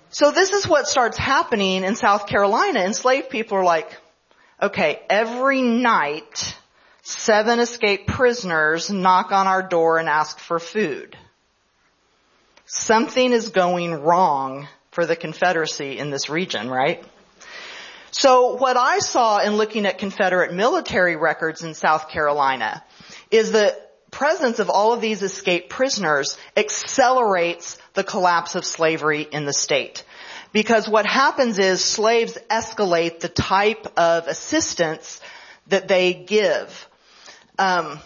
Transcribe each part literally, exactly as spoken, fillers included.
So this is what starts happening in South Carolina. Enslaved people are like, okay, every night, seven escaped prisoners knock on our door and ask for food. Something is going wrong for the Confederacy in this region, right? So what I saw in looking at Confederate military records in South Carolina is the presence of all of these escaped prisoners accelerates the collapse of slavery in the state. Because what happens is slaves escalate the type of assistance that they give. Um,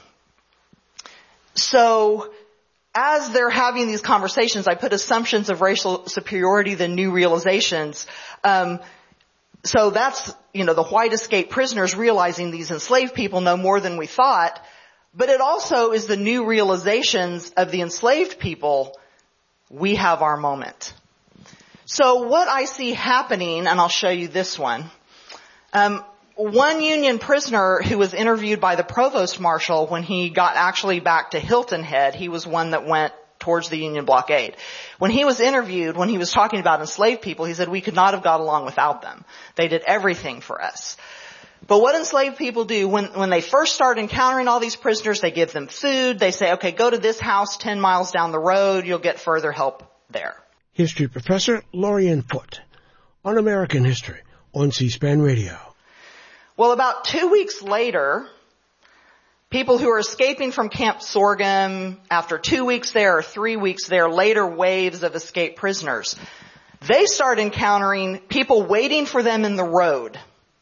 so as they're having these conversations, I put assumptions of racial superiority, the new realizations. Um, so that's, you know, the white escaped prisoners realizing these enslaved people know more than we thought. But it also is the new realizations of the enslaved people. We have our moment. So what I see happening, and I'll show you this one. Um, one Union prisoner who was interviewed by the provost marshal when he got actually back to Hilton Head, he was one that went towards the Union blockade. When he was interviewed, when he was talking about enslaved people, he said we could not have got along without them. They did everything for us. But what enslaved people do, when, when they first start encountering all these prisoners, they give them food. They say, okay, go to this house ten miles down the road. You'll get further help there. History professor Lorianne Foote on American History on C-SPAN Radio. Well, about two weeks later, people who are escaping from Camp Sorghum, after two weeks there or three weeks there, later waves of escaped prisoners, they start encountering people waiting for them in the road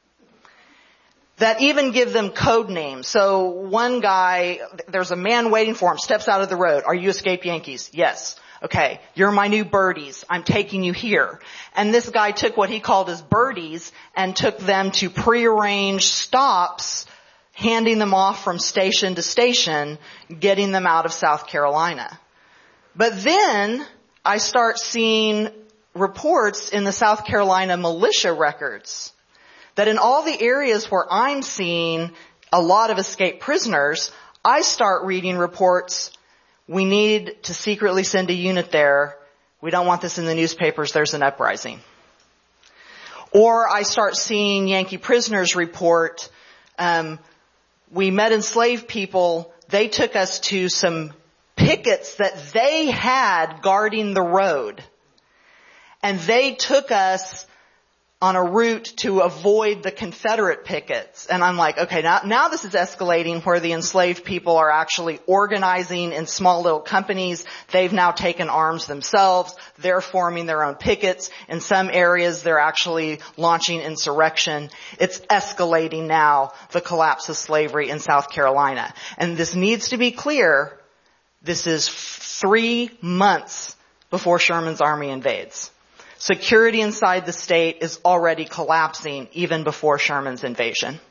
that even give them code names. So one guy, there's a man waiting for him, steps out of the road. Are you escaped Yankees? Yes. Okay, you're my new birdies. I'm taking you here. And this guy took what he called his birdies and took them to prearranged stops, handing them off from station to station, getting them out of South Carolina. But then I start seeing reports in the South Carolina militia records that in all the areas where I'm seeing a lot of escaped prisoners, I start reading reports. We need to secretly send a unit there. We don't want this in the newspapers. There's an uprising. Or I start seeing Yankee prisoners report, um, we met enslaved people. They took us to some pickets that they had guarding the road. And they took us on a route to avoid the Confederate pickets. And I'm like, okay, now, now this is escalating where the enslaved people are actually organizing in small little companies. They've now taken arms themselves. They're forming their own pickets. In some areas, they're actually launching insurrection. It's escalating now, the collapse of slavery in South Carolina. And this needs to be clear. This is three months before Sherman's army invades. Security inside the state is already collapsing even before Sherman's invasion.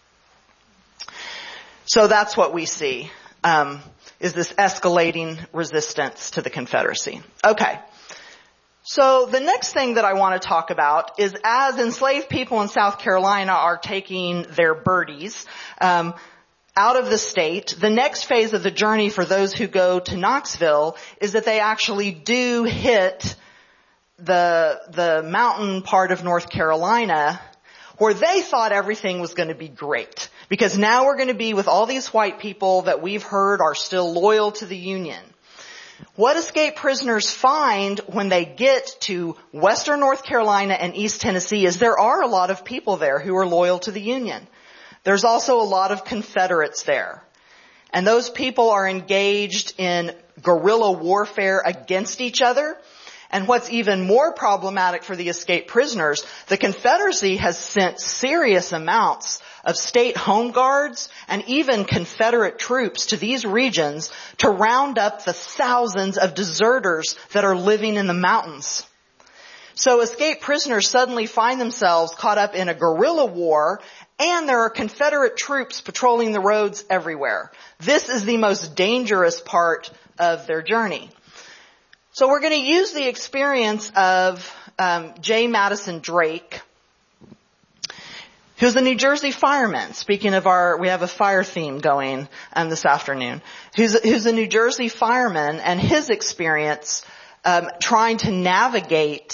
So that's what we see, um, is this escalating resistance to the Confederacy. Okay. So the next thing that I want to talk about is as enslaved people in South Carolina are taking their birdies, um, out of the state, the next phase of the journey for those who go to Knoxville is that they actually do hit the the mountain part of North Carolina where they thought everything was going to be great. Because now we're going to be with all these white people that we've heard are still loyal to the Union. What escaped prisoners find when they get to western North Carolina and East Tennessee is there are a lot of people there who are loyal to the Union. There's also a lot of Confederates there. And those people are engaged in guerrilla warfare against each other. And what's even more problematic for the escaped prisoners, the Confederacy has sent serious amounts of state home guards and even Confederate troops to these regions to round up the thousands of deserters that are living in the mountains. So escaped prisoners suddenly find themselves caught up in a guerrilla war, and there are Confederate troops patrolling the roads everywhere. This is the most dangerous part of their journey. So we're going to use the experience of um, J. Madison Drake, who's a New Jersey fireman. Speaking of our, we have a fire theme going um, this afternoon. Who's, who's a New Jersey fireman, and his experience um, trying to navigate